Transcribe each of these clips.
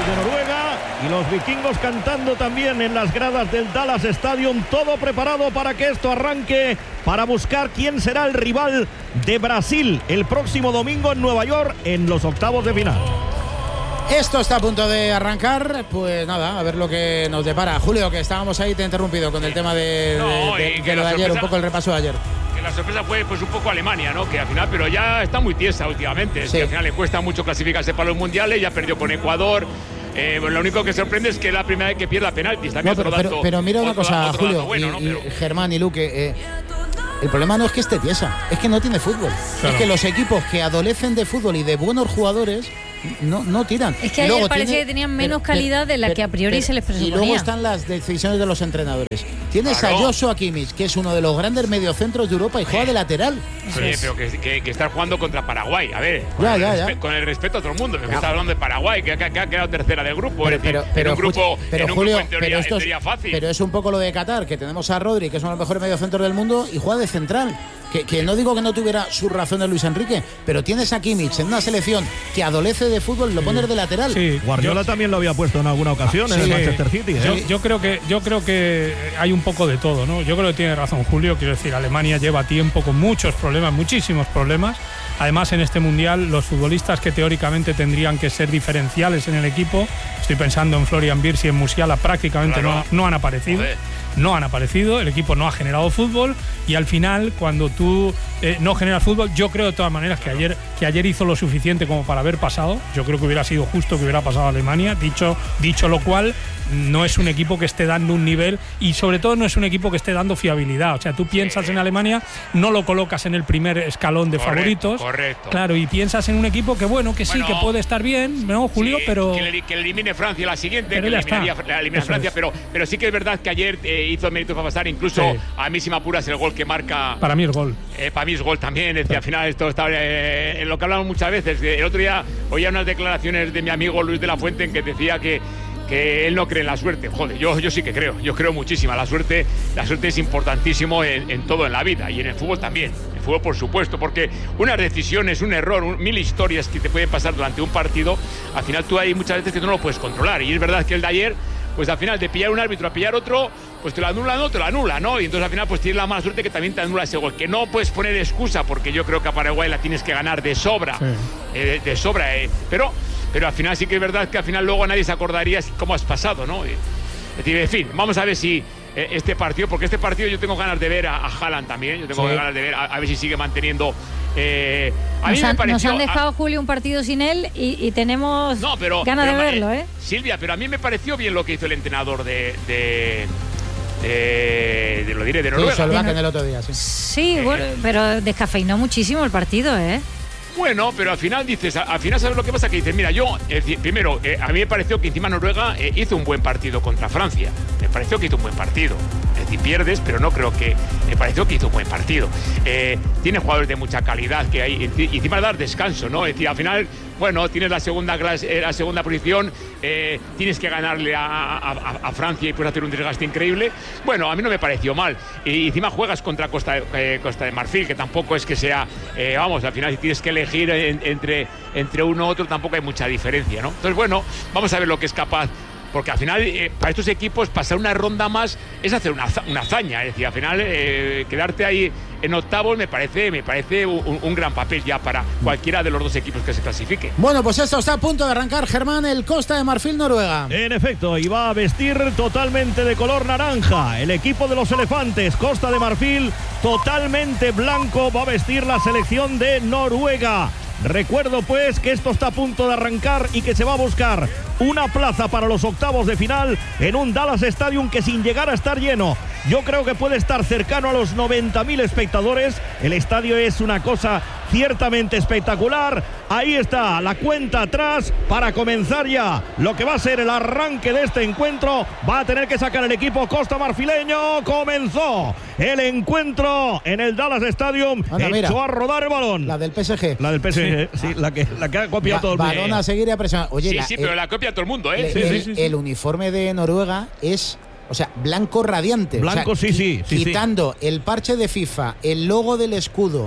desde Noruega y los vikingos cantando también en las gradas del Dallas Stadium, todo preparado para que esto arranque, para buscar quién será el rival de Brasil el próximo domingo en Nueva York en los octavos de final. Esto está a punto de arrancar, pues nada, a ver lo que nos depara. Julio, que estábamos ahí, te he interrumpido con el tema de lo de ayer, un poco el repaso de ayer. Que la sorpresa fue pues un poco Alemania, ¿no? Que al final, pero ya está muy tiesa últimamente. Sí. Que al final le cuesta mucho clasificarse para los mundiales, ya perdió con Ecuador. Bueno, lo único que sorprende es que es la primera vez que pierde penaltis. También no, pero mira una cosa, Julio, bueno, ¿no? y Germán y Luque, el problema no es que esté tiesa, es que no tiene fútbol. Claro. Es que los equipos que adolecen de fútbol y de buenos jugadores no tiran. Es que ayer parecía que tenían menos calidad de la que a priori se les presuponía. Y luego están las decisiones de los entrenadores. Tienes a Joshua Kimmich, que es uno de los grandes mediocentros de Europa y juega de lateral. Oye, pero que estar jugando contra Paraguay. A ver, con el respeto a todo el mundo. Me está hablando de Paraguay, que ha quedado tercera del grupo. Pero un grupo en teoría fácil. Pero es un poco lo de Qatar, que tenemos a Rodri, que es uno de los mejores mediocentros del mundo, y juega de central. Que no digo que no tuviera su razón de Luis Enrique, pero tienes a Kimmich en una selección que adolece de fútbol, lo pones de lateral. Sí, Guardiola también lo había puesto en alguna ocasión en el Manchester City. Yo creo que hay un poco de todo, ¿no? Yo creo que tiene razón Julio, quiero decir, Alemania lleva tiempo con muchos problemas, muchísimos problemas. Además, en este mundial, los futbolistas que teóricamente tendrían que ser diferenciales en el equipo, estoy pensando en Florian Wirtz y en Musiala, prácticamente no han aparecido. Joder. No han aparecido, el equipo no ha generado fútbol y al final, cuando tú no generas fútbol, yo creo de todas maneras que ayer hizo lo suficiente como para haber pasado. Yo creo que hubiera sido justo que hubiera pasado a Alemania. Dicho lo cual, no es un equipo que esté dando un nivel y sobre todo no es un equipo que esté dando fiabilidad. O sea, tú piensas en Alemania, no lo colocas en el primer escalón de favoritos. Correcto. Claro, y piensas en un equipo que sí, que puede estar bien, ¿no, Julio? Sí, pero que le elimine Francia la siguiente, pero que la elimine Francia, pero sí que es verdad que ayer hizo mérito para pasar, incluso a mí si me apuras el gol que marca. Para mí es gol. Para mí es gol también, es que al final esto está en lo que hablamos muchas veces. El otro día oía unas declaraciones de mi amigo Luis de la Fuente en que decía que él no cree en la suerte. Joder, yo sí que creo, yo creo muchísima. La suerte es importantísimo en todo en la vida y en el fútbol también. El fútbol, por supuesto, porque unas decisiones, un error, mil historias que te pueden pasar durante un partido, al final tú hay muchas veces que tú no lo puedes controlar. Y es verdad que el de ayer, pues al final de pillar un árbitro a pillar otro, pues te lo anula, ¿no? Y entonces al final pues tienes la mala suerte que también te anula ese gol. Que no puedes poner excusa, porque yo creo que a Paraguay la tienes que ganar de sobra. Sí. Pero al final sí que es verdad que al final luego nadie se acordaría cómo has pasado, ¿no? En fin, vamos a ver si este partido, porque este partido yo tengo ganas de ver a Haaland también, yo tengo ganas de ver a ver si sigue manteniendo. Nos han dejado, Julio, un partido sin él y tenemos ganas de verlo, Silvia, pero a mí me pareció bien lo que hizo el entrenador de Noruega. Solbakken el otro día, sí, bueno, pero descafeinó muchísimo el partido, Bueno, pero al final sabes lo que pasa, que dices, mira, primero, a mí me pareció que encima Noruega hizo un buen partido contra Francia. Me pareció que hizo un buen partido. Es decir, pierdes, pero no creo que... Me pareció que hizo un buen partido. Tiene jugadores de mucha calidad que hay, y encima dar descanso, ¿no? Es decir, al final, bueno, tienes la segunda posición, tienes que ganarle a Francia y puedes hacer un desgaste increíble. Bueno, a mí no me pareció mal. Y encima juegas contra Costa de Marfil, que tampoco es que sea... al final si tienes que elegir entre uno u otro, tampoco hay mucha diferencia, ¿no? Entonces, bueno, vamos a ver lo que es capaz. Porque al final, para estos equipos, pasar una ronda más es hacer una hazaña. Es decir, al final, quedarte ahí en octavos me parece un gran papel ya para cualquiera de los dos equipos que se clasifique. Bueno, pues esto está a punto de arrancar, Germán, el Costa de Marfil, Noruega. En efecto, y va a vestir totalmente de color naranja. El equipo de los elefantes, Costa de Marfil, totalmente blanco, va a vestir la selección de Noruega. Recuerdo pues que esto está a punto de arrancar y que se va a buscar una plaza para los octavos de final en un Dallas Stadium que, sin llegar a estar lleno, yo creo que puede estar cercano a los 90.000 espectadores. El estadio es una cosa ciertamente espectacular. Ahí está la cuenta atrás para comenzar ya lo que va a ser el arranque de este encuentro. Va a tener que sacar el equipo costa marfileño. Comenzó el encuentro en el Dallas Stadium. Echó a rodar el balón. La del PSG. La del PSG, sí, la que ha copiado todo el mundo. Balón a seguir y a presionar. Oye, pero la copia todo el mundo, El uniforme de Noruega es... O sea, blanco radiante. Blanco, o sea, quitando el parche de FIFA, el logo del escudo,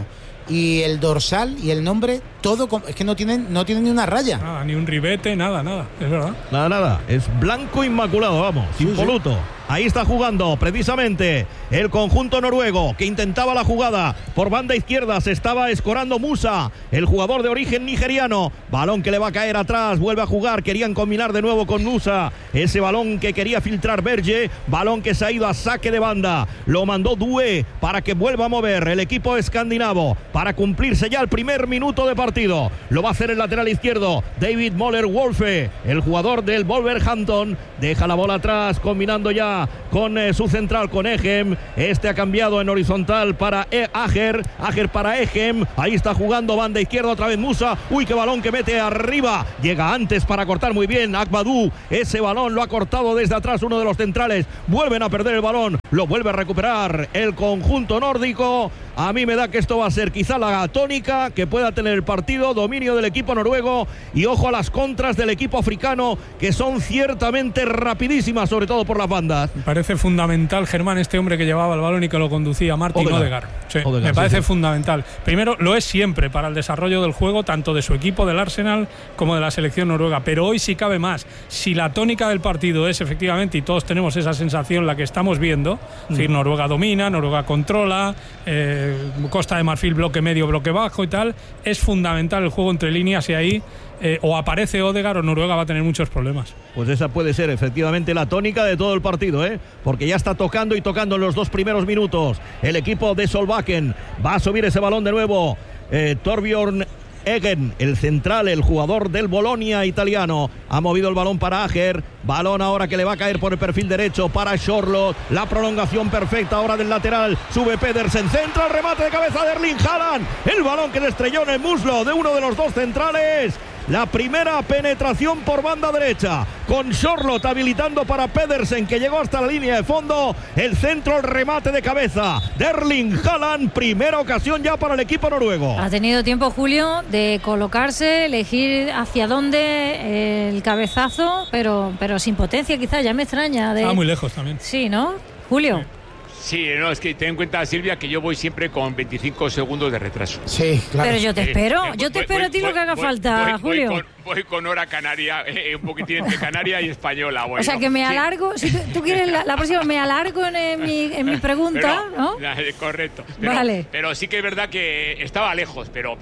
y el dorsal y el nombre, todo es que no tienen ni una raya. Nada, ni un ribete, nada, es verdad. Nada, es blanco inmaculado, vamos, impoluto. Sí. Ahí está jugando precisamente el conjunto noruego que intentaba la jugada por banda izquierda. Se estaba escorando Musa, el jugador de origen nigeriano. Balón que le va a caer atrás, vuelve a jugar. Querían combinar de nuevo con Musa. Ese balón que quería filtrar Berge. Balón que se ha ido a saque de banda. Lo mandó Due para que vuelva a mover el equipo escandinavo para cumplirse ya el primer minuto de partido. Lo va a hacer el lateral izquierdo David Moller-Wolfe, el jugador del Wolverhampton. Deja la bola atrás, combinando ya con su central, con Egem. Este ha cambiado en horizontal para Ager para Egem. Ahí está jugando banda izquierda otra vez Musa. Uy, qué balón que mete arriba. Llega antes para cortar muy bien Akbadou. Ese balón lo ha cortado desde atrás uno de los centrales. Vuelven a perder el balón. Lo vuelve a recuperar el conjunto nórdico. A mí me da que esto va a ser quizá la tónica que pueda tener el partido. Dominio del equipo noruego y ojo a las contras del equipo africano, que son ciertamente rapidísimas, sobre todo por las bandas. Me parece fundamental, Germán, este hombre que llevaba el balón y que lo conducía, Martin Odegaard. Sí, me parece fundamental. Primero, lo es siempre para el desarrollo del juego, tanto de su equipo, del Arsenal, como de la selección noruega. Pero hoy sí cabe más. Si la tónica del partido es efectivamente, y todos tenemos esa sensación, la que estamos viendo, es decir, Noruega domina, Noruega controla, Costa de Marfil bloque medio, bloque bajo y tal, es fundamental el juego entre líneas y ahí o aparece Odegaard o Noruega va a tener muchos problemas. Pues esa puede ser efectivamente la tónica de todo el partido, porque ya está tocando en los 2 primeros minutos. El equipo de Solbakken va a subir ese balón de nuevo. Torbjørn Eggen, el central, el jugador del Bolonia italiano, ha movido el balón para Ager. Balón ahora que le va a caer por el perfil derecho para Charlotte. La prolongación perfecta ahora del lateral. Sube Pedersen, centra el remate de cabeza de Erling Haaland. El balón que le estrelló en el muslo de uno de los 2 centrales. La primera penetración por banda derecha, con Charlotte habilitando para Pedersen, que llegó hasta la línea de fondo. El centro, el remate de cabeza de Erling Haaland. Primera ocasión ya para el equipo noruego. Ha tenido tiempo, Julio, de colocarse, elegir hacia dónde el cabezazo, pero sin potencia quizás, ya me extraña. Está muy lejos también. Sí, ¿no, Julio? Sí, no, es que ten en cuenta, Silvia, que yo voy siempre con 25 segundos de retraso. Sí, claro. Pero yo te espero, a ti lo que haga falta, Julio. Voy con hora canaria, un poquitín entre canaria y española. Bueno. O sea que me alargo, si tú quieres la próxima, me alargo en mi pregunta, ¿no? Correcto. Vale. Pero sí que es verdad que estaba lejos, pero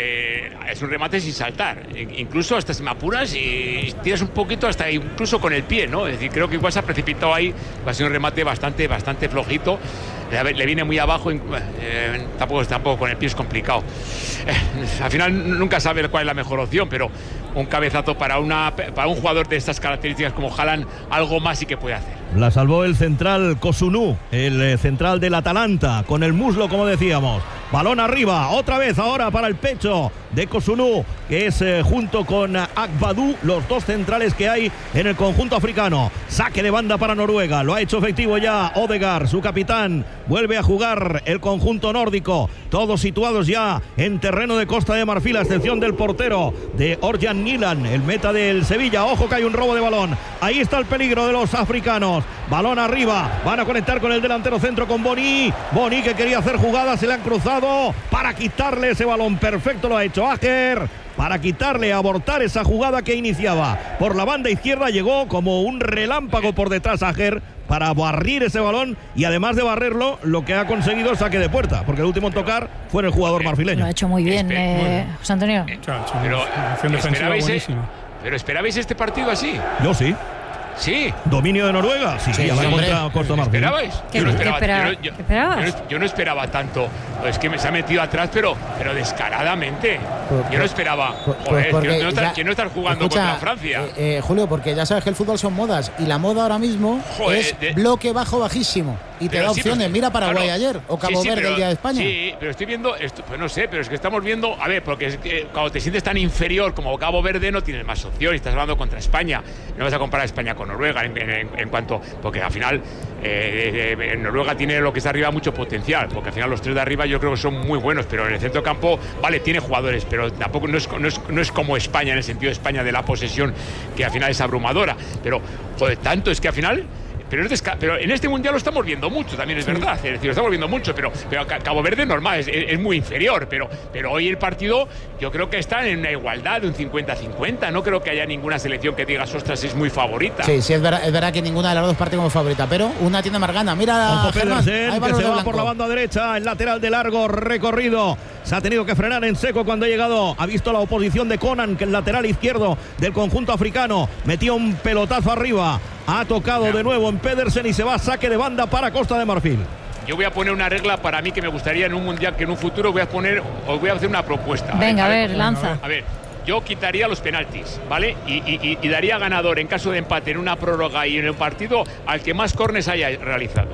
es un remate sin saltar. Incluso hasta si me apuras y tiras un poquito hasta incluso con el pie, ¿no? Es decir, creo que igual se ha precipitado ahí, va a ser un remate bastante flojito. Le viene muy abajo, tampoco con el pie es complicado. Al final nunca sabe cuál es la mejor opción, pero un cabezazo para un jugador de estas características como Haaland, algo más sí que puede hacer. La salvó el central Kosunu, el central del Atalanta, con el muslo, como decíamos. Balón arriba, otra vez ahora para el pecho de Kosunu, que es junto con Akbadou, los 2 centrales que hay en el conjunto africano. Saque de banda para Noruega, lo ha hecho efectivo ya Odegaard, su capitán. Vuelve a jugar el conjunto nórdico, todos situados ya en terreno de Costa de Marfil, a excepción del portero de Orjan Nilan, el meta del Sevilla. Ojo que hay un robo de balón, ahí está el peligro de los africanos. Balón arriba, van a conectar con el delantero centro, con Boni que quería hacer jugada, se le han cruzado para quitarle ese balón. Perfecto lo ha hecho Ager para quitarle, abortar esa jugada que iniciaba por la banda izquierda. Llegó como un relámpago por detrás Ager para barrir ese balón, y además de barrerlo, lo que ha conseguido es saque de puerta, porque el último en tocar fue en el jugador marfileño. Lo ha hecho muy bien, José Antonio. Pero ¿esperabais este partido así? Yo sí. Sí. Dominio de Noruega. Sí, a la contra Costa Marfil. ¿Esperabais? Yo no esperaba tanto. Es que se ha metido atrás, pero descaradamente. Yo no esperaba. Que no estar jugando contra Francia. Julio, porque ya sabes que el fútbol son modas, y la moda ahora mismo es bloque bajo bajísimo. Y te da opciones. Mira Paraguay ayer, o Cabo Verde el día de España. Sí, pero estoy viendo esto, pues no sé, pero es que estamos viendo, a ver, porque es que cuando te sientes tan inferior como Cabo Verde no tienes más opción, y estás hablando contra España. No vas a comparar España con Noruega en cuanto, porque al final Noruega tiene lo que está arriba mucho potencial, porque al final los 3 de arriba yo creo que son muy buenos, pero en el centro campo, vale, tiene jugadores, pero tampoco no es como España, en el sentido de España de la posesión, que al final es abrumadora. Pero, joder, tanto es que al final pero en este mundial lo estamos viendo mucho, también es verdad. Es decir, lo estamos viendo mucho, pero Cabo Verde es normal, es muy inferior. Pero hoy el partido, yo creo que está en una igualdad de un 50-50. No creo que haya ninguna selección que digas, ostras, es muy favorita. Sí, es verdad que ninguna de las dos parte como favorita, pero una tiene más gana. Mira, Germán, que se va por la banda derecha, el lateral de largo recorrido. Se ha tenido que frenar en seco cuando ha llegado. Ha visto la oposición de Conan, que el lateral izquierdo del conjunto africano metía un pelotazo arriba. Ha tocado de nuevo en Pedersen y se va a saque de banda para Costa de Marfil. Yo voy a poner una regla para mí que me gustaría en un mundial, que en un futuro os voy a hacer una propuesta. Venga, a ver, lanza. A ver, yo quitaría los penaltis, ¿vale? Y daría ganador en caso de empate en una prórroga y en un partido al que más córners haya realizado.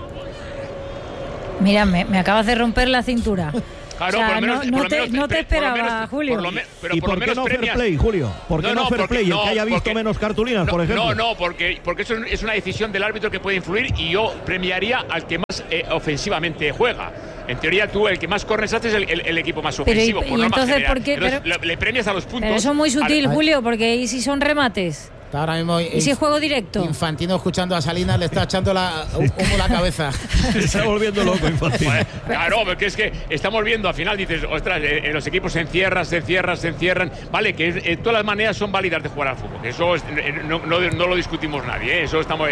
Mira, me acabas de romper la cintura. Claro, o sea, por lo menos, no te esperaba, Julio. ¿Y por qué no fair play, Julio? ¿Por qué no fair play? El que haya visto menos cartulinas, por ejemplo. No, porque eso es una decisión del árbitro que puede influir, y yo premiaría al que más ofensivamente juega. En teoría, tú, el que más corres haces es el equipo más ofensivo. Pero, ¿y entonces por qué? Le premias a los puntos. Pero eso es muy sutil, Julio, porque ¿y si son remates? Ahora mismo, ¿y si es juego directo? Infantino, escuchando a Salinas, le está echando humo la cabeza. Se está volviendo loco, Infantino. Claro, porque es que estamos viendo, al final dices, ostras, los equipos se encierran. Vale, que todas las maneras son válidas de jugar al fútbol. Eso no lo discutimos nadie, ¿eh? Eso estamos,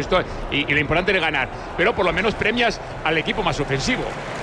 y lo importante es ganar. Pero por lo menos premias al equipo más ofensivo.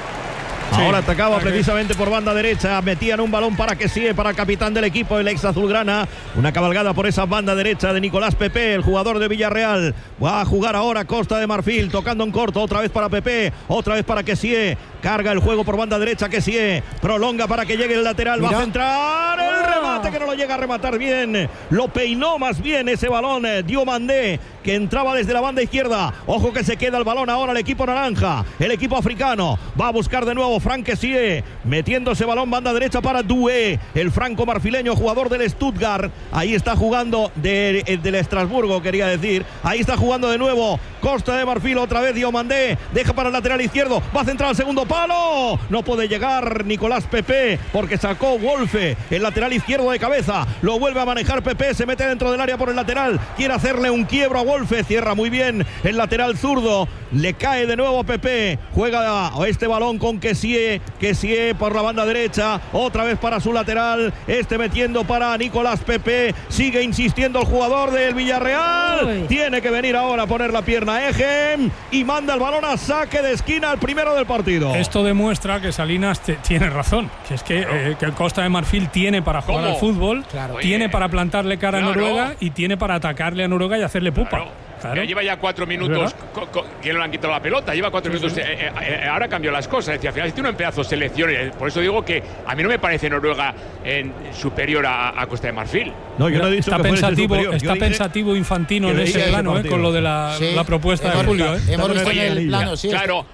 Ahora atacaba precisamente por banda derecha. Metían un balón para que sigue para el capitán del equipo, el ex azulgrana. Una cabalgada por esa banda derecha de Nicolás Pepe, el jugador de Villarreal. Va a jugar ahora Costa de Marfil, tocando en corto. Otra vez para Pepe, otra vez para Kessie. Carga el juego por banda derecha, Kessie. Prolonga para que llegue el lateral. Va a centrar. El remate que no lo llega a rematar bien. Lo peinó más bien ese balón. Diomandé, que entraba desde la banda izquierda. Ojo que se queda el balón ahora el equipo naranja. El equipo africano va a buscar de nuevo Frank Kessie, metiendo ese balón banda derecha para Doué, el franco marfileño, jugador del Stuttgart. Ahí está jugando del Estrasburgo, quería decir. Ahí está jugando de nuevo Costa de Marfil, otra vez Diomandé, deja para el lateral izquierdo, va a centrar al segundo palo. No puede llegar Nicolás Pepe porque sacó Wolfe, el lateral izquierdo de cabeza. Lo vuelve a manejar Pepe, se mete dentro del área por el lateral, quiere hacerle un quiebro a Wolfe, cierra muy bien el lateral zurdo. Le cae de nuevo Pepe, juega este balón con Kessie por la banda derecha, otra vez para su lateral, metiendo para Nicolás Pepe, sigue insistiendo el jugador del Villarreal. Tiene que venir ahora a poner la pierna Egem y manda el balón a saque de esquina, el primero del partido. Esto demuestra que Salinas tiene razón, que es que Costa de Marfil tiene para jugar al fútbol, tiene para plantarle cara a Noruega y tiene para atacarle a Noruega y hacerle pupa. Claro. Lleva ya 4 minutos que no le han quitado la pelota, lleva 4 minutos. Ahora cambió las cosas. Es decir, al final tiene un pedazo de selección. Por eso digo que a mí no me parece Noruega superior a Costa de Marfil. No, yo no he dicho está que pensativo, superior. está pensativo Infantino en ese plano, con lo de la propuesta de Julio. Hemos visto en el plano, sí. Claro,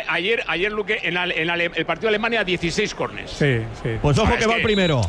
ayer Luque, en el partido de Alemania, 16 córners. Sí. Pues ojo que va el primero.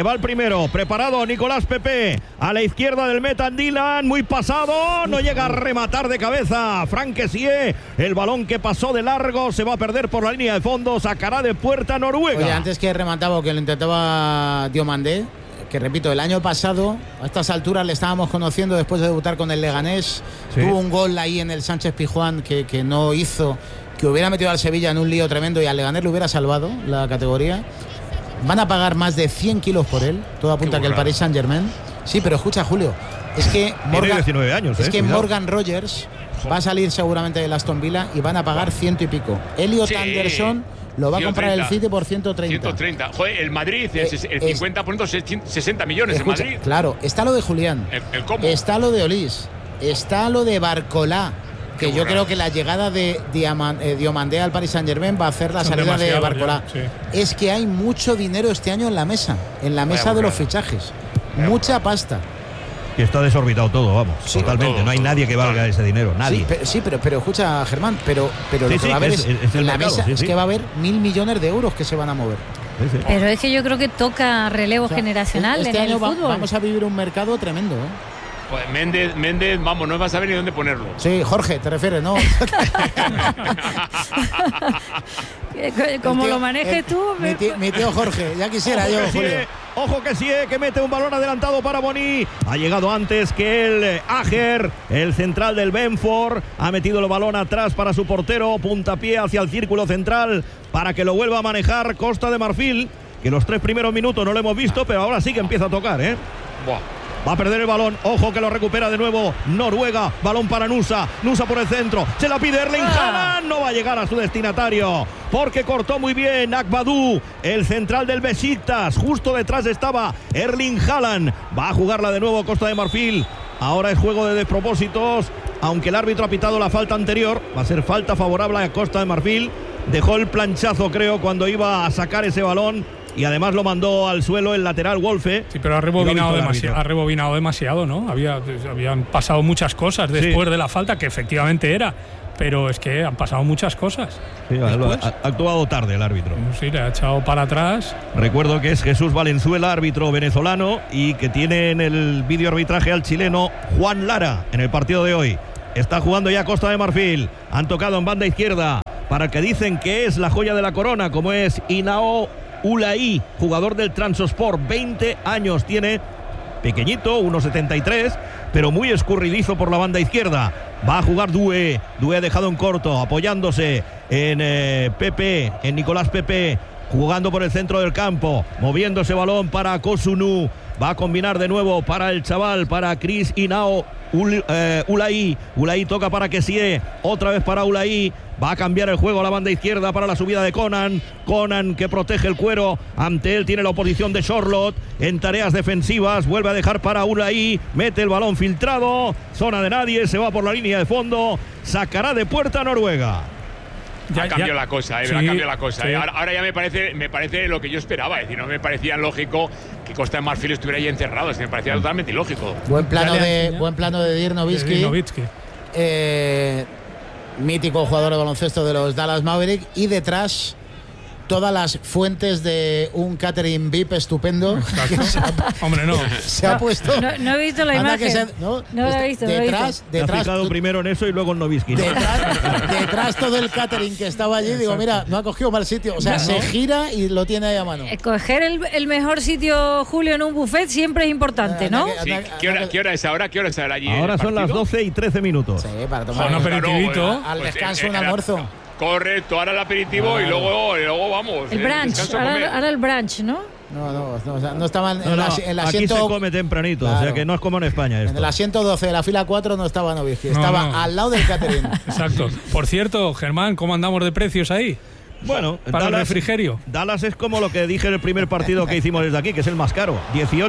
Preparado Nicolás Pepe, a la izquierda del Metan Dylan, muy pasado, no llega a rematar de cabeza Frank Kessie, el balón que pasó de largo, se va a perder por la línea de fondo, sacará de puerta Noruega. Oye, antes que remataba, que lo intentaba Diomandé, que repito, el año pasado a estas alturas le estábamos conociendo después de debutar con el Leganés, tuvo un gol ahí en el Sánchez Pizjuán que no hizo, que hubiera metido al Sevilla en un lío tremendo y al Leganés le hubiera salvado la categoría. Van a pagar más de 100 kilos por él. Todo apunta que el Paris Saint-Germain. Sí, pero escucha, Julio, es que Morgan, 19 años, Morgan Rogers va a salir seguramente del Aston Villa y van a pagar 100 y pico. Elliot Anderson lo va a comprar el City por 130. 130. Joder, el Madrid, el 50%, 60 millones. Escucha, el Madrid. Claro, está lo de Julián, está lo de Olís, está lo de Barcolá. Que yo creo que la llegada de Diomandé al Paris Saint-Germain va a hacer la salida de Barcolá. Es que hay mucho dinero este año en la mesa de los fichajes. Mucha pasta. Que está desorbitado todo, vamos, totalmente. Todo, no hay nadie que valga ese dinero, nadie. Sí, pero escucha, Germán, pero lo que va a haber es en la mesa es que va a haber 1.000 millones de euros que se van a mover. Pero es que yo creo que toca relevo generacional este en año el fútbol. Vamos a vivir un mercado tremendo, Pues Méndez, vamos, no vas a saber ni dónde ponerlo. Sí, Jorge, te refieres, ¿no? Como lo manejes tú. Mi tío Jorge, ya quisiera yo, Julio. Ojo que sí, que mete un balón adelantado para Boni. Ha llegado antes que el Ager, el central del Benford. Ha metido el balón atrás para su portero. Puntapié hacia el círculo central para que lo vuelva a manejar Costa de Marfil. Que los 3 primeros minutos no lo hemos visto, pero ahora sí que empieza a tocar, ¿eh? Buah. Va a perder el balón, ojo que lo recupera de nuevo Noruega, balón para Nusa por el centro, se la pide Erling Haaland, no va a llegar a su destinatario, porque cortó muy bien Akbadou, el central del Besiktas, justo detrás estaba Erling Haaland, va a jugarla de nuevo Costa de Marfil, ahora es juego de despropósitos, aunque el árbitro ha pitado la falta anterior, va a ser falta favorable a Costa de Marfil, dejó el planchazo creo cuando iba a sacar ese balón. Y además lo mandó al suelo el lateral Wolfe. Sí, pero ha rebobinado demasiado, ¿no? Habían pasado muchas cosas después de la falta, que efectivamente era. Pero es que han pasado muchas cosas. Sí, ha actuado tarde el árbitro. Sí, le ha echado para atrás. Recuerdo que es Jesús Valenzuela, árbitro venezolano, y que tiene en el vídeo arbitraje al chileno Juan Lara en el partido de hoy. Está jugando ya Costa de Marfil. Han tocado en banda izquierda para el que dicen que es la joya de la corona, como es Inao Ulaí, jugador del Trabzonspor, 20 años tiene, pequeñito, 1,73, pero muy escurridizo por la banda izquierda. Va a jugar Doué ha dejado en corto, apoyándose en Pepe, en Nicolás Pepe, jugando por el centro del campo, moviéndose balón para Kosunu, va a combinar de nuevo para el chaval, para Chris Inao Ulaí toca para Kessie, otra vez para Ulaí. Va a cambiar el juego a la banda izquierda para la subida de Conan que protege el cuero, ante él tiene la oposición de Charlotte en tareas defensivas, vuelve a dejar para Ulaí, mete el balón filtrado, zona de nadie, se va por la línea de fondo, sacará de puerta Noruega. Ha cambiado la cosa, ha cambiado la cosa. Sí. Ahora ya me parece lo que yo esperaba, es decir, no me parecía lógico que Costa de Marfil estuviera ahí encerrado, me parecía totalmente ilógico. Buen plano de Dirk Nowitzki. Mítico jugador de baloncesto de los Dallas Mavericks, y detrás todas las fuentes de un catering VIP estupendo. Hombre, no. Se ha puesto. No he visto la imagen. No la he visto. Detrás. Te has fijado primero en eso y luego en Nowitzki. Detrás todo el catering que estaba allí, digo, mira, no ha cogido mal sitio. O sea, se gira y lo tiene ahí a mano. Escoger el mejor sitio, Julio, en un buffet siempre es importante, ¿no? Sí. ¿Qué hora es ahora? ¿Qué hora es ahora allí? Ahora son las 12:13. Sí, para tomar un aperitivito. Al descanso, un almuerzo. Correcto, ahora el aperitivo y luego vamos. El brunch, ahora el brunch, ¿no? No estaban en el asiento. Aquí se come tempranito, claro. O sea que no es como en España esto. En el asiento 12 de la fila 4 no estaba Nowitzki, estaba al lado del catering. Exacto. Por cierto, Germán, ¿cómo andamos de precios ahí? Bueno, para Dallas, el refrigerio. Dallas es como lo que dije en el primer partido que hicimos desde aquí, que es el más caro.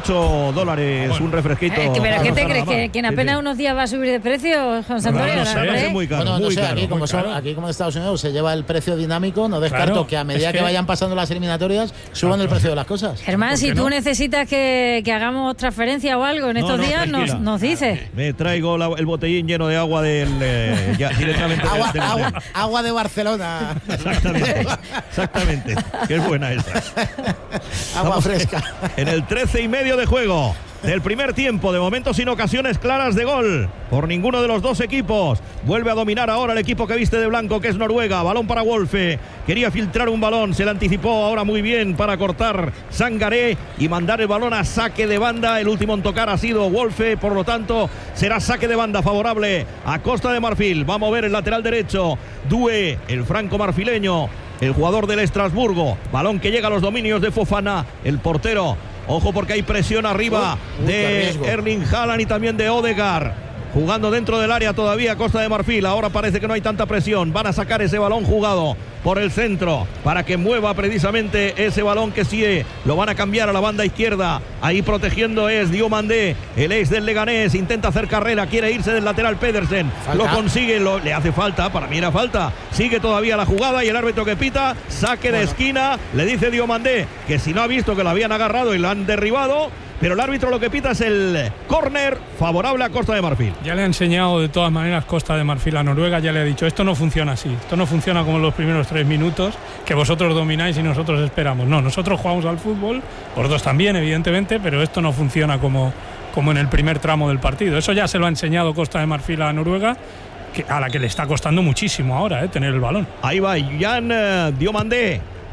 $18 un refresquito. ¿Pero qué te crees? ¿Que en apenas unos días va a subir de precio, Juan Santorio? No sé, es muy caro. Bueno, aquí como en Estados Unidos se lleva el precio dinámico, no descarto que a medida que vayan pasando las eliminatorias suban el precio de las cosas. Germán, si tú necesitas que hagamos transferencia o algo en estos días, nos dices. Me traigo el botellín lleno de agua directamente agua de Barcelona. Exactamente, que es buena esa. Agua fresca. En el 13:30 de juego del primer tiempo, de momento sin ocasiones claras de gol por ninguno de los dos equipos. Vuelve a dominar ahora el equipo que viste de blanco, que es Noruega. Balón para Wolfe, quería filtrar un balón, se le anticipó ahora muy bien para cortar Sangaré y mandar el balón a saque de banda. El último en tocar ha sido Wolfe, por lo tanto será saque de banda favorable a Costa de Marfil. Va a mover el lateral derecho Doué, el franco marfileño, el jugador del Estrasburgo. Balón que llega a los dominios de Fofana, el portero. Ojo porque hay presión arriba de Erling Haaland y también de Odegaard. Jugando dentro del área todavía Costa de Marfil. Ahora parece que no hay tanta presión. Van a sacar ese balón jugado por el centro para que mueva precisamente ese balón que sí lo van a cambiar a la banda izquierda. Ahí protegiendo es Diomandé, el ex del Leganés. Intenta hacer carrera, quiere irse del lateral Pedersen. Lo consigue, le hace falta, para mí era falta. Sigue todavía la jugada y el árbitro que pita, saque de esquina. Le dice Diomandé que si no ha visto que lo habían agarrado y lo han derribado, pero el árbitro lo que pita es el córner favorable a Costa de Marfil. Ya le ha enseñado de todas maneras Costa de Marfil a Noruega, ya le ha dicho, esto no funciona así, esto no funciona como en los primeros 3 minutos, que vosotros domináis y nosotros esperamos. No, nosotros jugamos al fútbol, vosotros también, evidentemente, pero esto no funciona como en el primer tramo del partido. Eso ya se lo ha enseñado Costa de Marfil a Noruega, a la que le está costando muchísimo ahora tener el balón. Ahí va Jan Diomandé.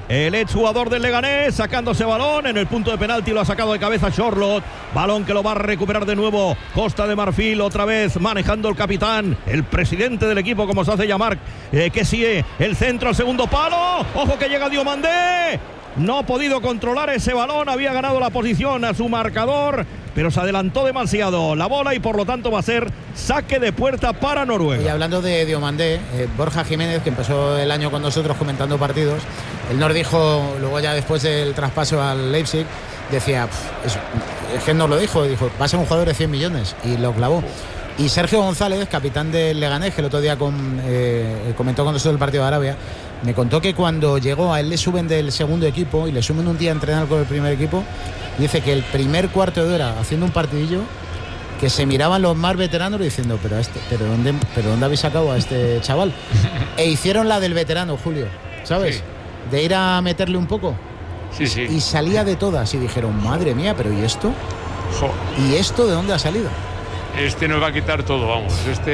el exjugador del Leganés, sacándose balón en el punto de penalti, lo ha sacado de cabeza Sorloth, balón que lo va a recuperar de nuevo Costa de Marfil, otra vez manejando el capitán, el presidente del equipo, como se hace llamar, Kessie, el centro al segundo palo, ojo que llega Diomandé, no ha podido controlar ese balón, había ganado la posición a su marcador, pero se adelantó demasiado la bola y por lo tanto va a ser saque de puerta para Noruega. Y hablando de Diomandé, Borja Jiménez, que empezó el año con nosotros comentando partidos, él nos dijo, luego ya después del traspaso al Leipzig, decía, es que nos lo dijo, va a ser un jugador de 100 millones y lo clavó. Y Sergio González, capitán del Leganés, que el otro día comentó con nosotros el partido de Arabia, me contó que cuando llegó a él le suben del segundo equipo y le suben un día a entrenar con el primer equipo, dice que el primer cuarto de hora haciendo un partidillo, que se miraban los más veteranos diciendo, pero ¿dónde habéis sacado a este chaval? E hicieron la del veterano, Julio, ¿sabes? Sí. De ir a meterle un poco. Sí, sí. Y salía de todas y dijeron, madre mía, pero ¿y esto? Jo. ¿Y esto de dónde ha salido? Este nos va a quitar todo, vamos.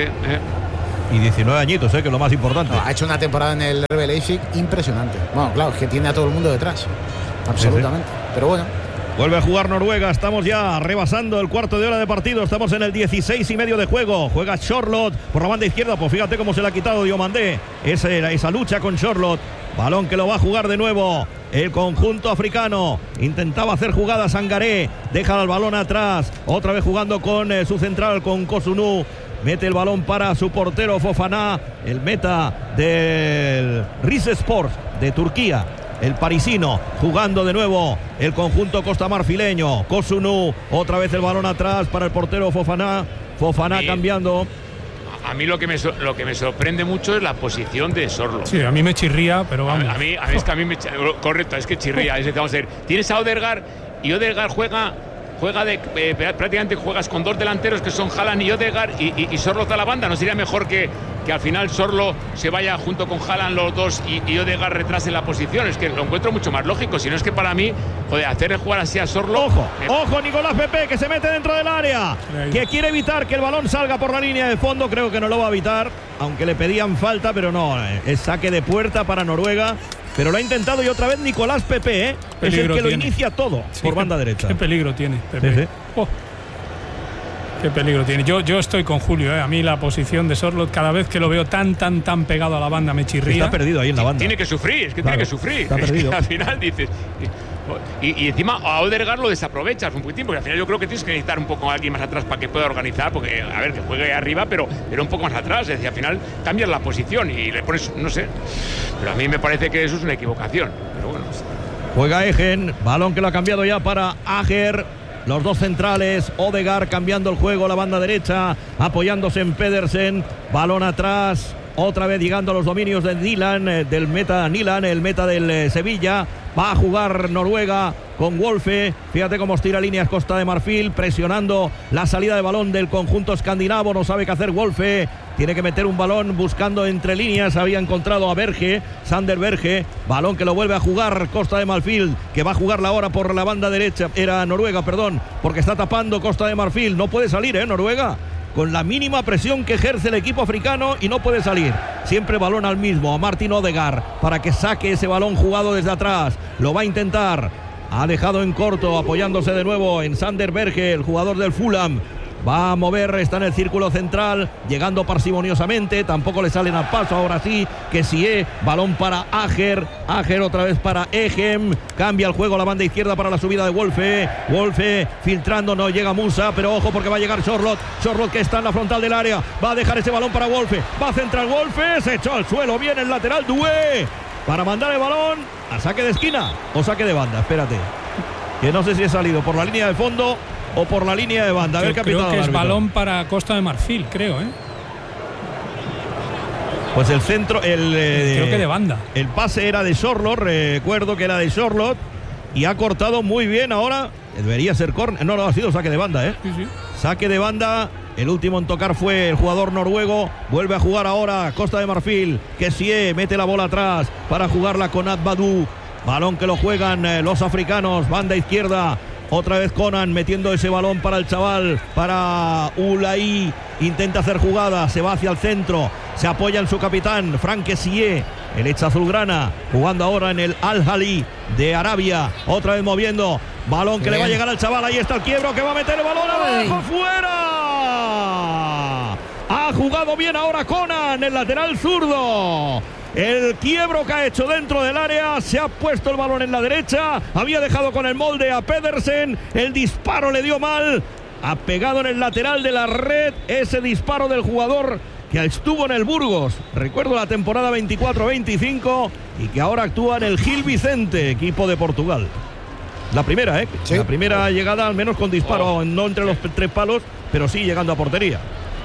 Y 19 añitos, que es lo más importante. No, ha hecho una temporada en el RB Leipzig impresionante. Bueno, claro, es que tiene a todo el mundo detrás. Absolutamente. Sí. Pero bueno. Vuelve a jugar Noruega, estamos ya rebasando el cuarto de hora de partido, estamos en el 16,5 de juego, juega Sorloth por la banda izquierda, pues fíjate cómo se le ha quitado Diomandé, esa lucha con Sorloth, balón que lo va a jugar de nuevo el conjunto africano, intentaba hacer jugada Sangaré, deja el balón atrás, otra vez jugando con su central, con Kosunu, mete el balón para su portero Fofana, el meta del Rizespor de Turquía. El parisino jugando de nuevo el conjunto costamarfileño. Kosunu, otra vez el balón atrás para el portero Fofana. Fofana cambiando. A mí lo que me sorprende mucho es la posición de Sorloth. Sí, a mí me chirría, pero vamos. A mí es que a mí me correcto, es que chirría. Es que vamos a ver, tienes a Odegaard y Odegaard juega prácticamente juegas con dos delanteros que son Haaland y Odegaard y Sorloth a la banda. ¿No sería mejor que al final Sorloth se vaya junto con Haaland los dos y Odegaard retrase la posición? Es que lo encuentro mucho más lógico. Si no es que para mí, hacerle jugar así a Sorloth. Ojo, Nicolás Pepe, que se mete dentro del área, que quiere evitar que el balón salga por la línea de fondo. Creo que no lo va a evitar, aunque le pedían falta, pero no, es saque de puerta para Noruega. Pero lo ha intentado y otra vez Nicolás Pepe, es el que lo inicia todo por banda derecha. Qué peligro tiene Pepe. Sí. Oh, qué peligro tiene. Yo estoy con Julio, A mí la posición de Sorloth, cada vez que lo veo tan pegado a la banda, me chirría. Está perdido ahí en la banda. Tiene que sufrir, es que claro, tiene que sufrir. Está perdido. Que al final dices... Y encima a Odegaard lo desaprovechas un poquitín, porque al final yo creo que tienes que necesitar un poco a alguien más atrás para que pueda organizar, porque a ver, que juegue arriba, pero un poco más atrás, es decir, al final cambias la posición y le pones, no sé, pero a mí me parece que eso es una equivocación, pero bueno. Juega Egen, balón que lo ha cambiado ya para Ajer, los dos centrales, Odegaard cambiando el juego, la banda derecha, apoyándose en Pedersen, balón atrás. Otra vez llegando a los dominios de Nilan, del meta Nilan, el meta del Sevilla. Va a jugar Noruega con Wolfe. Fíjate cómo estira líneas Costa de Marfil, presionando la salida de balón del conjunto escandinavo. No sabe qué hacer Wolfe. Tiene que meter un balón buscando entre líneas. Había encontrado a Berge, Sander Berge. Balón que lo vuelve a jugar Costa de Marfil, que va a jugarla ahora por la banda derecha. Era Noruega, perdón, porque está tapando Costa de Marfil. No puede salir, Noruega, con la mínima presión que ejerce el equipo africano y no puede salir. Siempre balón al mismo, a Martin Odegaard, para que saque ese balón jugado desde atrás. Lo va a intentar. Ha dejado en corto, apoyándose de nuevo en Sander Berge, el jugador del Fulham. Va a mover, está en el círculo central, llegando parsimoniosamente, tampoco le salen a paso, ahora sí, Kessie, balón para Ajer otra vez para Egem, cambia el juego a la banda izquierda para la subida de Wolfe filtrando, no llega Musa, pero ojo porque va a llegar Sorloth que está en la frontal del área, va a dejar ese balón para Wolfe, va a centrar Wolfe, se echó al suelo, viene el lateral Doué, para mandar el balón a saque de esquina o saque de banda, espérate, que no sé si he salido por la línea de fondo o por la línea de banda. A ver, capitán. Creo que es balón para Costa de Marfil, creo, Pues el centro, creo que de banda. El pase era de Sorloth, recuerdo que era de Sorloth y ha cortado muy bien ahora. Debería ser córner. No, ha sido saque de banda, Sí. Saque de banda. El último en tocar fue el jugador noruego. Vuelve a jugar ahora Costa de Marfil. Kessie mete la bola atrás para jugarla con Adbadou. Balón que lo juegan los africanos. Banda izquierda Otra vez Conan metiendo ese balón para el chaval, para Ulai. Intenta hacer jugada, se va hacia el centro, se apoya en su capitán, Franck Kessié, el ex azulgrana, jugando ahora en el Al-Ahly de Arabia. Otra vez moviendo, balón que le va a llegar al chaval. Ahí está el Quiebro, que va a meter el balón abajo, fuera. Ha jugado bien ahora Conan, el lateral zurdo. El Quiebro que ha hecho dentro del área, se ha puesto el balón en la derecha, había dejado con el molde a Pedersen, el disparo le dio mal, ha pegado en el lateral de la red ese disparo del jugador que estuvo en el Burgos, recuerdo la temporada 24-25, y que ahora actúa en el Gil Vicente, equipo de Portugal. La primera, sí. La primera llegada, al menos con disparo, no entre los 3 palos, pero sí llegando a portería.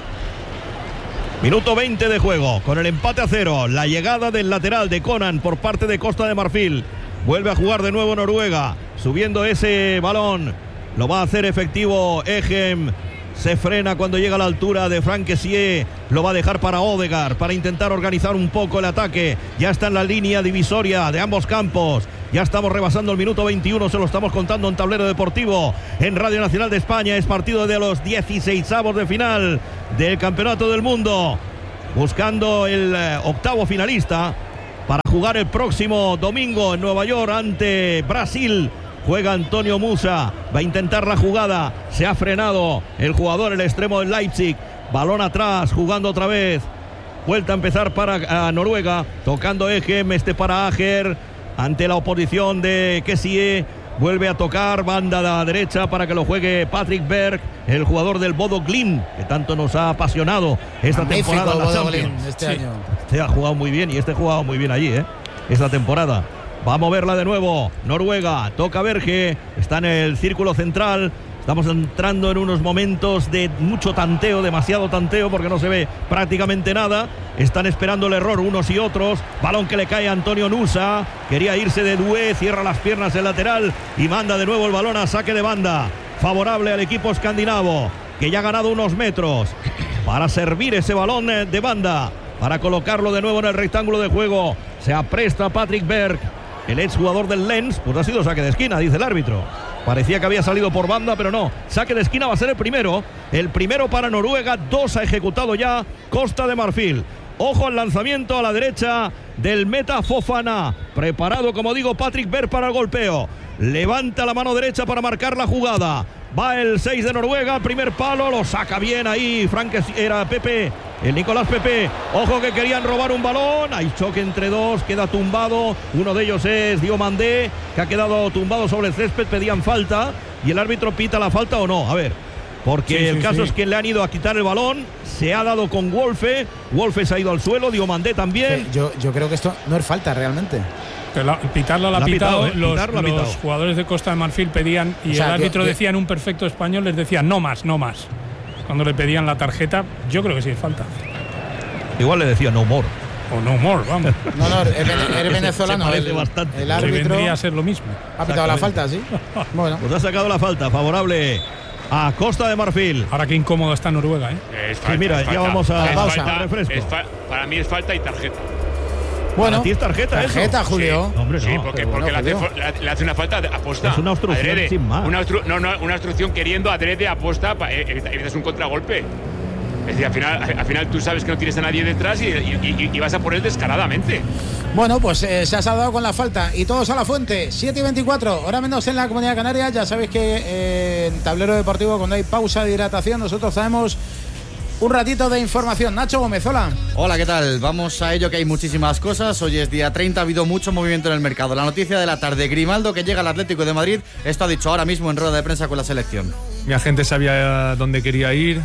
Minuto 20 de juego, con el empate a 0, la llegada del lateral de Conan por parte de Costa de Marfil. Vuelve a jugar de nuevo Noruega, subiendo ese balón, lo va a hacer efectivo Egem. Se frena cuando llega a la altura de Franck Kessié, lo va a dejar para Odegaard, para intentar organizar un poco el ataque. Ya está en la línea divisoria de ambos campos. Ya estamos rebasando el minuto 21, se lo estamos contando en Tablero Deportivo, en Radio Nacional de España. Es partido de los 16avos de final del Campeonato del Mundo, buscando el octavo finalista para jugar el próximo domingo en Nueva York ante Brasil. Juega Antonio Musa, va a intentar la jugada, se ha frenado el jugador, el extremo del Leipzig, balón atrás, jugando otra vez, vuelta a empezar para Noruega, tocando Egem, para Ager, ante la oposición de Kessié, vuelve a tocar, banda de la derecha para que lo juegue Patrick Berg, el jugador del Bodo Glimt, que tanto nos ha apasionado esta temporada en la Champions. Este año. Este ha jugado muy bien y este ha jugado muy bien allí, esta temporada. Va a moverla de nuevo Noruega, toca Berge, está en el círculo central. Estamos entrando en unos momentos de mucho tanteo, demasiado tanteo, porque no se ve prácticamente nada. Están esperando el error unos y otros. Balón que le cae a Antonio Nusa, quería irse de Doué, cierra las piernas el lateral y manda de nuevo el balón a saque de banda, favorable al equipo escandinavo, que ya ha ganado unos metros para servir ese balón de banda, para colocarlo de nuevo en el rectángulo de juego. Se apresta Patrick Berg, el exjugador del Lens. Pues ha sido saque de esquina, dice el árbitro. Parecía que había salido por banda, pero no. Saque de esquina va a ser el primero para Noruega. 2 ha ejecutado ya Costa de Marfil. Ojo al lanzamiento a la derecha del meta Fofana. Preparado, como digo, Patrick Berg para el golpeo. Levanta la mano derecha para marcar la jugada. Va el 6 de Noruega, primer palo, lo saca bien ahí era Pepe, el Nicolás Pepe. Ojo que querían robar un balón, hay choque entre dos, queda tumbado. Uno de ellos es Diomandé, que ha quedado tumbado sobre el césped. Pedían falta y el árbitro pita la falta o no, a ver, porque el caso es que le han ido a quitar el balón. Se ha dado con Wolfe se ha ido al suelo, Diomandé también. Yo creo que esto no es falta realmente. Pitarla la ha pitado, los jugadores de Costa de Marfil pedían, y el árbitro decía en un perfecto español, les decía no más. Cuando le pedían la tarjeta, yo creo que sí es falta. Igual le decía no more. O no more, vamos. No, eres venezolano. El árbitro vendría a ser lo mismo. Ha pitado la falta, sí. Bueno. Pues ha sacado la falta, favorable a Costa de Marfil. Ahora qué incómodo está Noruega, Sí, mira, ya vamos a refresco. Para mí es falta y tarjeta. Bueno, ¿a ti es tarjeta eso? Julio. Sí, hombre, no, sí, porque le hace una falta aposta. Es una obstrucción adrede, sin más. Una obstrucción queriendo adrede aposta, evitas un contragolpe. Es decir, al final tú sabes que no tienes a nadie detrás y vas a por él descaradamente. Bueno, pues se ha saldado con la falta y todos a la fuente. 7:24, hora menos en la Comunidad Canaria. Ya sabéis que en Tablero Deportivo, cuando hay pausa de hidratación, nosotros traemos un ratito de información. Nacho Gómez, hola. Hola, ¿qué tal? Vamos a ello, que hay muchísimas cosas. Hoy es día 30, ha habido mucho movimiento en el mercado. La noticia de la tarde, Grimaldo, que llega al Atlético de Madrid. Esto ha dicho ahora mismo en rueda de prensa con la selección. Mi agente sabía dónde quería ir.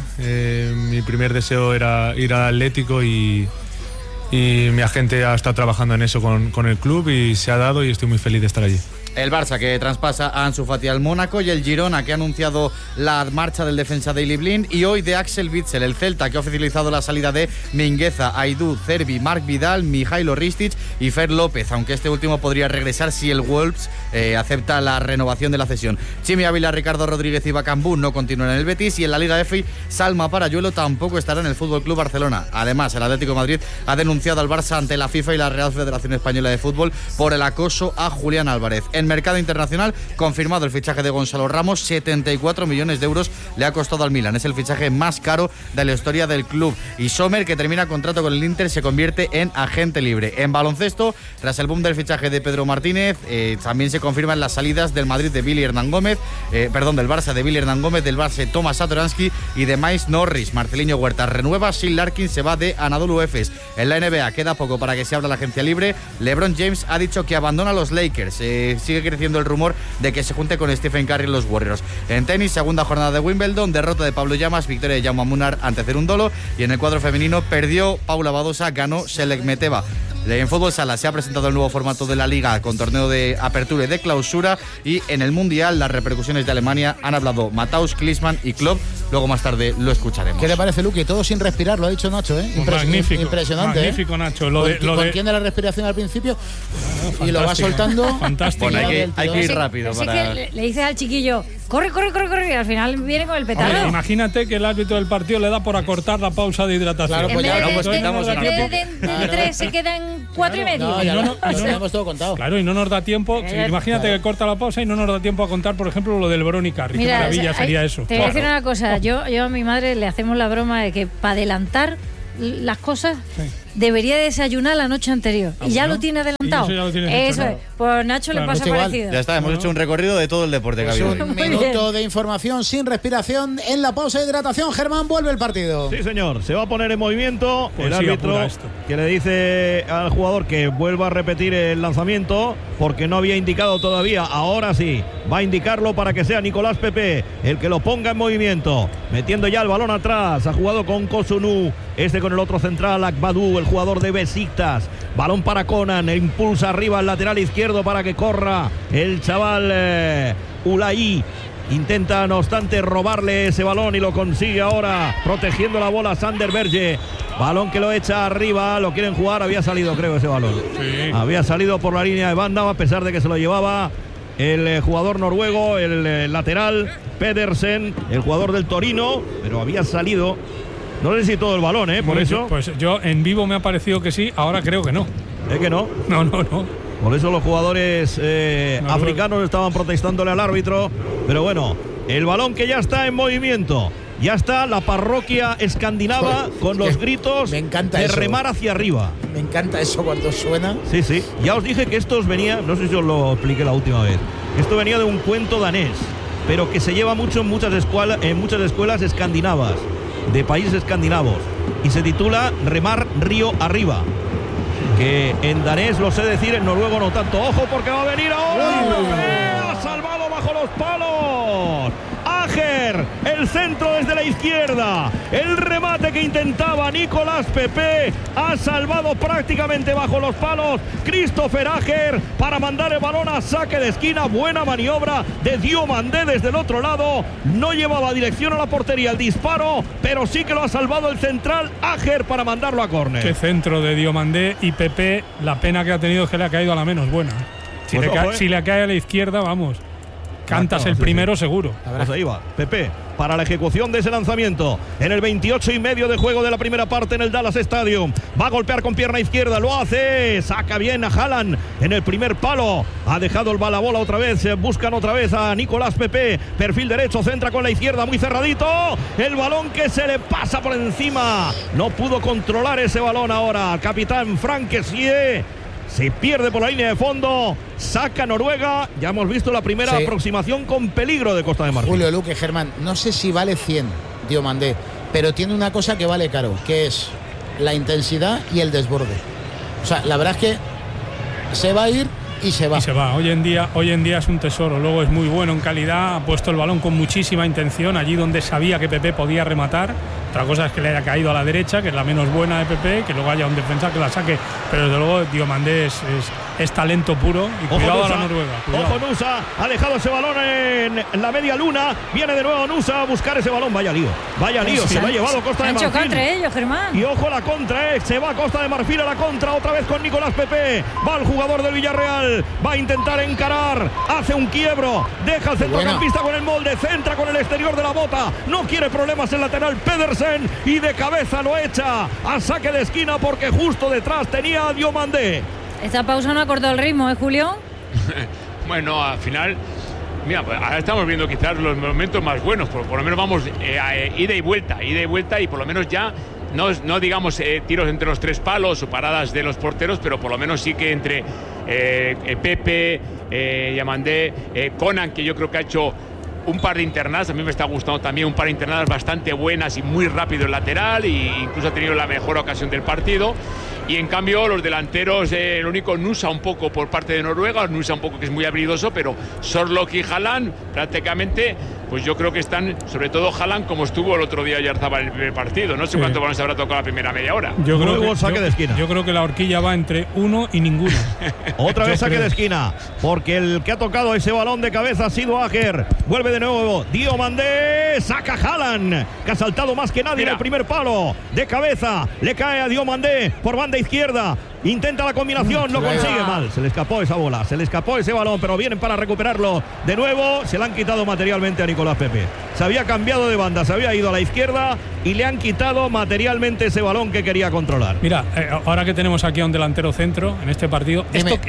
Mi primer deseo era ir al Atlético y mi agente ha estado trabajando en eso con el club y se ha dado, y estoy muy feliz de estar allí. El Barça, que traspasa a Ansu Fati al Mónaco, y el Girona, que ha anunciado la marcha del defensa Daley Blind, y hoy de Axel Witsel. El Celta, que ha oficializado la salida de Mingueza, Aidú, Cervi, Marc Vidal, Mijailo Ristic y Fer López, aunque este último podría regresar si el Wolves acepta la renovación de la cesión. Chimi Ávila, Ricardo Rodríguez y Bacambú no continúan en el Betis, y en la Liga F, Salma Parayuelo tampoco estará en el FC Barcelona. Además, el Atlético de Madrid ha denunciado al Barça ante la FIFA y la Real Federación Española de Fútbol por el acoso a Julián Álvarez. En mercado internacional, confirmado el fichaje de Gonzalo Ramos, 74 millones de euros le ha costado al Milan. Es el fichaje más caro de la historia del club. Y Sommer, que termina contrato con el Inter, se convierte en agente libre. En baloncesto, tras el boom del fichaje de Pedro Martínez, también se confirman las salidas del Madrid de Billy Hernán Gómez, del Barça de Billy Hernán Gómez, del Barça Tomás Satoransky y de Miles Norris. Marceliño Huerta renueva, Shane Larkin se va de Anadolu Efes. En la NBA queda poco para que se abra la agencia libre. LeBron James ha dicho que abandona los Lakers. Sigue creciendo el rumor de que se junte con Stephen Curry en los Warriors. En tenis, segunda jornada de Wimbledon, derrota de Pablo Llamas, victoria de Jaume Munar ante Cerúndolo. Y en el cuadro femenino perdió Paula Badosa, ganó Selekmeteva. En fútbol sala se ha presentado el nuevo formato de la Liga con torneo de apertura y de clausura, y en el Mundial las repercusiones de Alemania han hablado Matthaus, Klinsmann y Klopp. Luego más tarde lo escucharemos. ¿Qué le parece, Luqui? Todo sin respirar, lo ha dicho Nacho, ¿eh? Magnífico. Impresionante. Magnífico, Nacho. Contiene la respiración al principio y lo va soltando. Fantástico. Bueno, hay que ir rápido. Es que le dices al chiquillo, corre, y al final viene con el petardo. Hombre, imagínate que el árbitro del partido le da por acortar la pausa de hidratación. Claro, pues de 3 se queda en 4 y medio. No, ya lo tenemos todo contado. Claro, y no nos da tiempo. Imagínate que corta la pausa y no nos da tiempo a contar, por ejemplo, lo del Verón y Carri. Qué maravilla sería eso. Te voy a decir una cosa. Yo a mi madre le hacemos la broma de que para adelantar las cosas debería desayunar la noche anterior. Y ya lo tiene adelantado. Eso es. Pues Nacho le pasa parecido. Ya está, hemos hecho un recorrido de todo el deporte que ha habido. Un minuto de información sin respiración. En la pausa de hidratación, Germán, vuelve el partido. Sí, señor. Se va a poner en movimiento el árbitro, que le dice al jugador que vuelva a repetir el lanzamiento porque no había indicado todavía. Ahora sí, va a indicarlo para que sea Nicolás Pepe el que lo ponga en movimiento. Metiendo ya el balón atrás. Ha jugado con Kosunu. Con el otro central, Akbadou, el jugador de Besiktas. Balón para Conan, impulsa arriba al lateral izquierdo para que corra el chaval Ulai. Intenta, no obstante, robarle ese balón y lo consigue ahora, protegiendo la bola Sander Berge. Balón que lo echa arriba, lo quieren jugar, había salido, creo, ese balón. Sí. Había salido por la línea de banda, a pesar de que se lo llevaba el jugador noruego, el lateral Pedersen, el jugador del Torino, pero había salido. No sé si todo el balón, por eso. Pues yo en vivo me ha parecido que sí, ahora creo que no. ¿Es que no? No. Por eso los jugadores africanos estaban protestándole al árbitro. Pero bueno, el balón que ya está en movimiento. Ya está la parroquia escandinava con los gritos de remar hacia arriba. Me encanta eso cuando suena. Sí. Ya os dije que esto venía, no sé si os lo expliqué la última vez. Esto venía de un cuento danés, pero que se lleva mucho en muchas escuelas escandinavas, de países escandinavos, y se titula Remar río arriba, que en danés lo sé decir, en noruego no tanto. Ojo porque va a venir ahora. Ha salvado bajo los palos Ajer, el centro desde la izquierda, el remate que intentaba Nicolás Pepe, ha salvado prácticamente bajo los palos Christopher Ajer para mandar el balón a saque de esquina. Buena maniobra de Diomandé desde el otro lado, no llevaba dirección a la portería el disparo, pero sí que lo ha salvado el central Ajer para mandarlo a córner. Qué centro de Diomandé. Y Pepe, la pena que ha tenido es que le ha caído a la menos buena. Si le cae a la izquierda, vamos, cantas el primero seguro. Pues ahí va Pepe para la ejecución de ese lanzamiento en el 28,5 de juego de la primera parte en el Dallas Stadium. Va a golpear con pierna izquierda, lo hace, saca bien a Haaland en el primer palo, ha dejado el balabola otra vez, buscan otra vez a Nicolás Pepe, perfil derecho, centra con la izquierda, muy cerradito, el balón que se le pasa por encima, no pudo controlar ese balón ahora, capitán Frank Kessie. Se pierde por la línea de fondo, saca Noruega. Ya hemos visto la primera aproximación con peligro de Costa de Marfil. Julio, Luque, Germán, no sé si vale 100 Diomandé, pero tiene una cosa que vale caro, que es la intensidad y el desborde. O sea, la verdad es que se va a ir y se va. Hoy en día es un tesoro. Luego es muy bueno en calidad, ha puesto el balón con muchísima intención allí donde sabía que Pepe podía rematar. Otra cosa es que le haya caído a la derecha, que es la menos buena de Pepe, que luego haya un defensa que la saque, pero desde luego Diomandé es talento puro. Y cuidado a la Noruega. Ojo Nusa, ha dejado ese balón en la media luna, viene de nuevo Nusa a buscar ese balón, vaya lío, se lo ha llevado Costa de Marfil. Han chocado entre ellos, Germán. Y ojo la contra, se va Costa de Marfil a la contra, otra vez con Nicolás Pepe, va el jugador del Villarreal, va a intentar encarar, hace un quiebro, deja al centrocampista con el molde, centra con el exterior de la bota, no quiere problemas el lateral Pedersen, y de cabeza lo echa a saque de esquina porque justo detrás tenía a Diomandé. Esta pausa no ha cortado el ritmo, Julio? Bueno, al final, mira, pues ahora estamos viendo quizás los momentos más buenos, por lo menos vamos ida y vuelta, y por lo menos ya no digamos tiros entre los 3 palos o paradas de los porteros, pero por lo menos sí que entre Pepe, Diomandé, Conan, que yo creo que ha hecho un par de internadas, a mí me está gustando también un par de internadas bastante buenas y muy rápido el lateral, e incluso ha tenido la mejor ocasión del partido. Y en cambio los delanteros, el único Nusa un poco por parte de Noruega, Nusa un poco que es muy habilidoso, pero Sorloth y Haaland prácticamente, pues yo creo que están, sobre todo Haaland, como estuvo el otro día Oyarzabal en el primer partido. No sé cuánto balones habrá tocado la primera media hora. Yo creo que la horquilla va entre 1 y ninguno. Otra vez saque de esquina, porque el que ha tocado ese balón de cabeza ha sido Ajer. Vuelve de nuevo Diomandé, saca Haaland, que ha saltado más que nadie en el primer palo. De cabeza, le cae a Diomandé por banda izquierda. Intenta la combinación, no consigue, mal. Se le escapó esa bola, se le escapó ese balón, pero vienen para recuperarlo de nuevo. Se le han quitado materialmente a Nicolás Pepe. Se había cambiado de banda, se había ido a la izquierda y le han quitado materialmente ese balón que quería controlar. Mira, ahora que tenemos aquí a un delantero centro en este partido.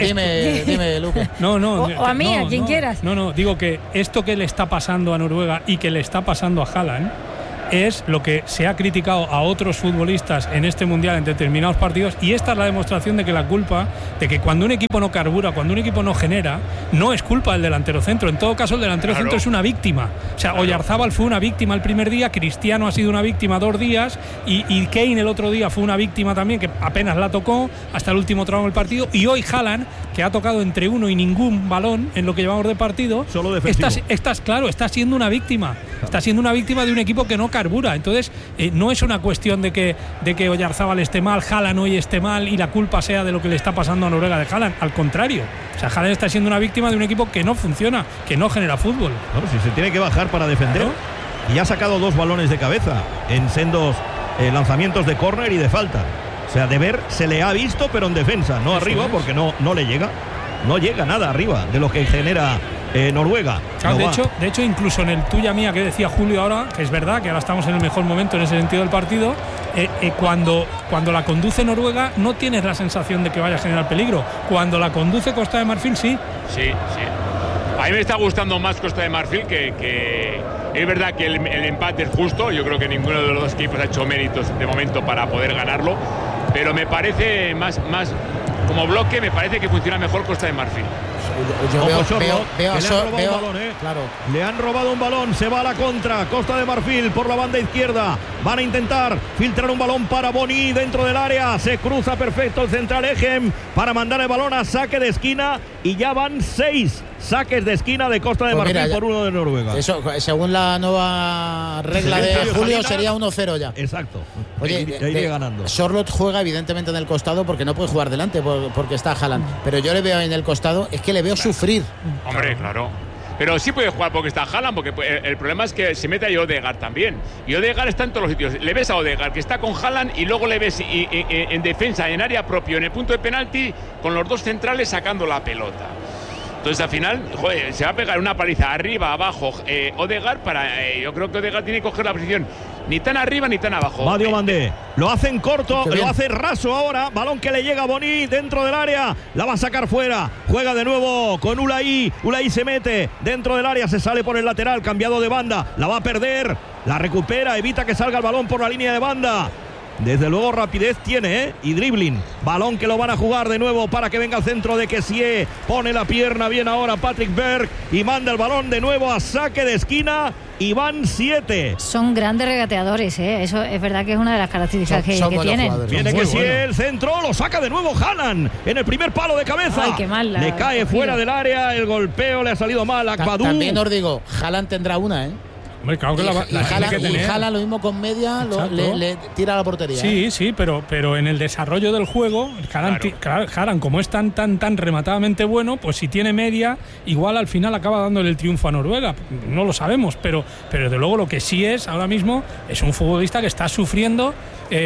Dime, Luque. No. O a mí, a quien quieras. No, digo que esto que le está pasando a Noruega y que le está pasando a Haaland es lo que se ha criticado a otros futbolistas en este mundial en determinados partidos, y esta es la demostración de que la culpa de que cuando un equipo no carbura, cuando un equipo no genera, no es culpa del delantero centro. En todo caso, el delantero centro es una víctima. O sea, Oyarzabal fue una víctima el primer día, Cristiano ha sido una víctima 2 días, y Kane el otro día fue una víctima también, que apenas la tocó hasta el último tramo del partido, y hoy Haaland, que ha tocado entre 1 y ningún balón en lo que llevamos de partido, solo defensivo. Está siendo una víctima. Está siendo una víctima de un equipo que no carbura. Entonces, no es una cuestión de que Oyarzabal esté mal, Haaland hoy esté mal y la culpa sea de lo que le está pasando a Noruega de Haaland. Al contrario, o sea, Haaland está siendo una víctima de un equipo que no funciona, que no genera fútbol. Bueno, si se tiene que bajar para defender, claro. Y ha sacado 2 balones de cabeza en sendos lanzamientos de córner y de falta. O sea, de ver se le ha visto, pero en defensa, no arriba, porque no le llega. No llega nada arriba de lo que genera Noruega. Claro, de hecho, incluso en el tuya mía que decía Julio ahora, que es verdad que ahora estamos en el mejor momento en ese sentido del partido, cuando la conduce Noruega no tienes la sensación de que vaya a generar peligro. Cuando la conduce Costa de Marfil, sí. Sí. A mí me está gustando más Costa de Marfil, que es verdad que el empate es justo. Yo creo que ninguno de los 2 equipos ha hecho méritos de momento para poder ganarlo, pero me parece más como bloque, me parece que funciona mejor Costa de Marfil. Le han robado un balón, se va a la contra. Costa de Marfil por la banda izquierda. Van a intentar filtrar un balón para Boni dentro del área. Se cruza perfecto el central Egem para mandar el balón a saque de esquina. Y ya van 6 saques de esquina de Costa de Marfil por 1 de Noruega. Eso, según la nueva regla de Julio, sería 1-0 ya. Exacto. Oye, iría ganando. Sorloth juega evidentemente en el costado porque no puede jugar delante porque está Haaland. Pero yo le veo en el costado, es que le veo sufrir. Hombre, claro. Pero sí puede jugar porque está Haaland, porque el problema es que se mete ahí Odegaard también. Y Odegaard está en todos los sitios. Le ves a Odegaard que está con Haaland y luego le ves en defensa, en área propio, en el punto de penalti, con los 2 centrales sacando la pelota. Entonces al final, se va a pegar una paliza arriba, abajo, Odegaard yo creo que Odegaard tiene que coger la posición ni tan arriba ni tan abajo. Va Diomandé, lo hacen corto, lo hace raso ahora, balón que le llega a Boni dentro del área, la va a sacar fuera, juega de nuevo con Ulai se mete dentro del área, se sale por el lateral, cambiado de banda, la va a perder, la recupera, evita que salga el balón por la línea de banda. Desde luego rapidez tiene, y dribbling. Balón que lo van a jugar de nuevo para que venga al centro de Kessie. Pone la pierna bien ahora Patrick Berg y manda el balón de nuevo a saque de esquina. Y van 7. Son grandes regateadores, ¿eh? Eso es verdad que es una de las características que tienen. Viene Kessie, el centro, lo saca de nuevo Haaland en el primer palo de cabeza. Ay, qué mal. Le cae fuera del área, el golpeo le ha salido mal a Akbadou. También os digo, Haaland tendrá una, ¿eh? Hombre, claro que y Haaland lo mismo con media, le tira a la portería. Sí, pero en el desarrollo del juego, Haaland, como es tan rematadamente bueno, pues si tiene media, igual al final acaba dándole el triunfo a Noruega. No lo sabemos, pero desde luego lo que sí es ahora mismo es un futbolista que está sufriendo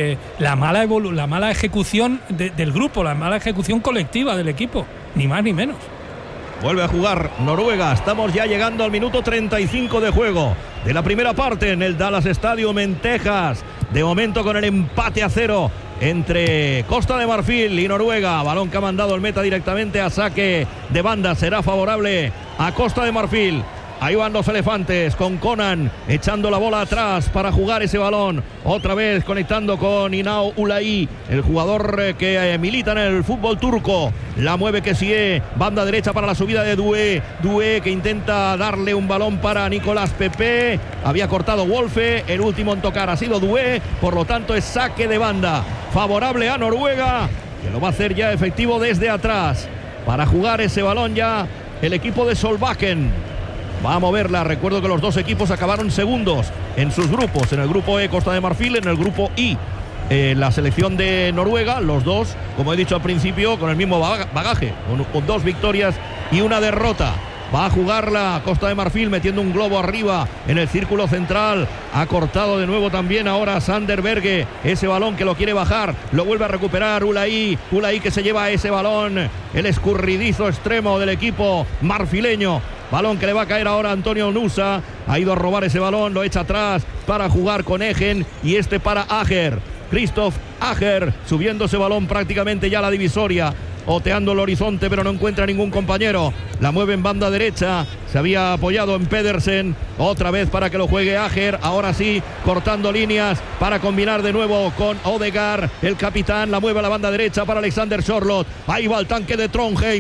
la mala ejecución del grupo, la mala ejecución colectiva del equipo, ni más ni menos. Vuelve a jugar Noruega. Estamos ya llegando al minuto 35 de juego de la primera parte en el Dallas Stadium en Texas. De momento con el empate a 0 entre Costa de Marfil y Noruega. Balón que ha mandado el meta directamente a saque de banda. Será favorable a Costa de Marfil. Ahí van los elefantes con Conan echando la bola atrás para jugar ese balón. Otra vez conectando con Inao Ulai, el jugador que milita en el fútbol turco. La mueve Kessie, banda derecha para la subida de Doué. Doué que intenta darle un balón para Nicolás Pepe. Había cortado Wolfe, el último en tocar ha sido Doué. Por lo tanto es saque de banda favorable a Noruega, que lo va a hacer ya efectivo desde atrás. Para jugar ese balón ya el equipo de Solbakken va a moverla. Recuerdo que los dos equipos acabaron segundos en sus grupos. En el grupo E, Costa de Marfil. En el grupo I, la selección de Noruega. Los dos, como he dicho al principio, con el mismo bagaje, con 2 victorias y 1 derrota. Va a jugar la Costa de Marfil metiendo un globo arriba en el círculo central. Ha cortado de nuevo también ahora Sander Berge. Ese balón que lo quiere bajar. Lo vuelve a recuperar Ulai. Ulai que se lleva ese balón. El escurridizo extremo del equipo marfileño. Balón que le va a caer ahora a Antonio Nusa. Ha ido a robar ese balón. Lo echa atrás para jugar con Egen. Y este para Ager. Christoph Ager subiendo ese balón prácticamente ya a la divisoria. Oteando el horizonte pero no encuentra ningún compañero. La mueve en banda derecha. Se había apoyado en Pedersen. Otra vez para que lo juegue Ager. Ahora sí, cortando líneas para combinar de nuevo con Odegaard. El capitán la mueve a la banda derecha para Alexander Sørloth. Ahí va el tanque de Trondheim.